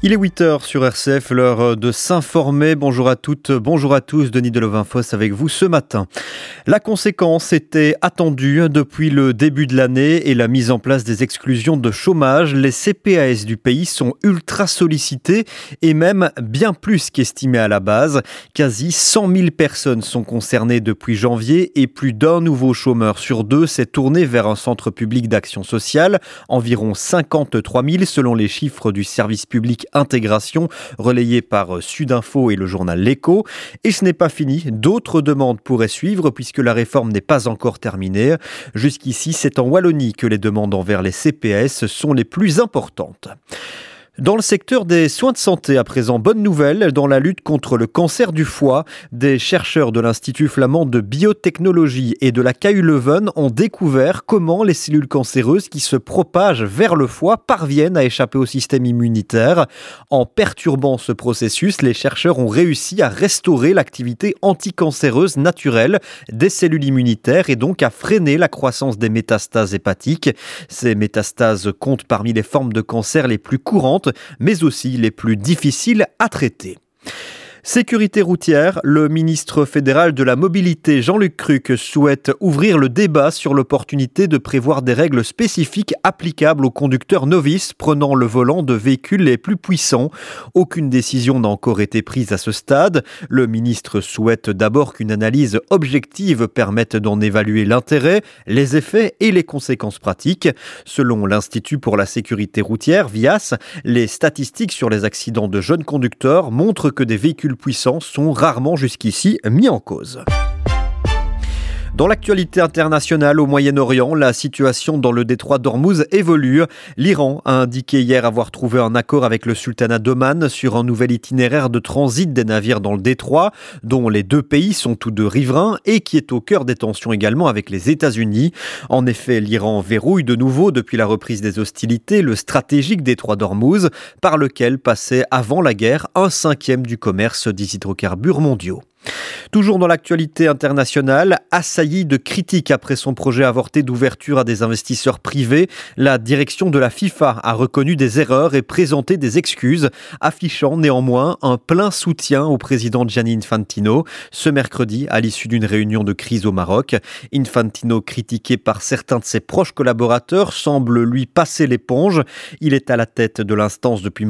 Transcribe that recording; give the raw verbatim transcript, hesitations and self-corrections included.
Il est huit heures sur R C F, l'heure de s'informer. Bonjour à toutes, bonjour à tous, Denis Delovain-Fosse avec vous ce matin. La conséquence était attendue depuis le début de l'année et la mise en place des exclusions de chômage. Les C P A S du pays sont ultra sollicités et même bien plus qu'estimé à la base. Quasi cent mille personnes sont concernées depuis janvier et plus d'un nouveau chômeur sur deux s'est tourné vers un centre public d'action sociale. Environ cinquante-trois mille selon les chiffres du service public Intégration, relayé par Sudinfo et le journal L'Écho. Et ce n'est pas fini, d'autres demandes pourraient suivre puisque la réforme n'est pas encore terminée. Jusqu'ici, c'est en Wallonie que les demandes envers les C P A S sont les plus importantes. Dans le secteur des soins de santé, à présent, bonne nouvelle, dans la lutte contre le cancer du foie, des chercheurs de l'Institut flamand de biotechnologie et de la K U Leuven ont découvert comment les cellules cancéreuses qui se propagent vers le foie parviennent à échapper au système immunitaire. En perturbant ce processus, les chercheurs ont réussi à restaurer l'activité anticancéreuse naturelle des cellules immunitaires et donc à freiner la croissance des métastases hépatiques. Ces métastases comptent parmi les formes de cancer les plus courantes, mais aussi les plus difficiles à traiter. Sécurité routière, le ministre fédéral de la Mobilité, Jean-Luc Cruc, souhaite ouvrir le débat sur l'opportunité de prévoir des règles spécifiques applicables aux conducteurs novices prenant le volant de véhicules les plus puissants. Aucune décision n'a encore été prise à ce stade. Le ministre souhaite d'abord qu'une analyse objective permette d'en évaluer l'intérêt, les effets et les conséquences pratiques. Selon l'Institut pour la sécurité routière, V I A S, les statistiques sur les accidents de jeunes conducteurs montrent que des véhicules puissants sont rarement jusqu'ici mis en cause. Dans l'actualité internationale au Moyen-Orient, la situation dans le détroit d'Ormuz évolue. L'Iran a indiqué hier avoir trouvé un accord avec le sultanat d'Oman sur un nouvel itinéraire de transit des navires dans le détroit, dont les deux pays sont tous deux riverains et qui est au cœur des tensions également avec les États-Unis. En effet, l'Iran verrouille de nouveau depuis la reprise des hostilités le stratégique détroit d'Ormuz, par lequel passait avant la guerre un cinquième du commerce des hydrocarbures mondiaux. Toujours dans l'actualité internationale, assailli de critiques après son projet avorté d'ouverture à des investisseurs privés, la direction de la FIFA a reconnu des erreurs et présenté des excuses, affichant néanmoins un plein soutien au président Gianni Infantino ce mercredi à l'issue d'une réunion de crise au Maroc. Infantino, critiqué par certains de ses proches collaborateurs, semble lui passer l'éponge. Il est à la tête de l'instance depuis